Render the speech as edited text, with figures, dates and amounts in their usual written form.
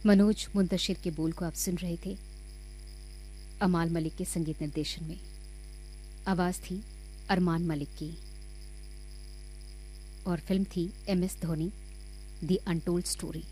मनोज मुंतशिर के बोल को आप सुन रहे थे अमाल मलिक के संगीत निर्देशन में। आवाज थी अरमान मलिक की और फिल्म थी MS Dhoni the untold story.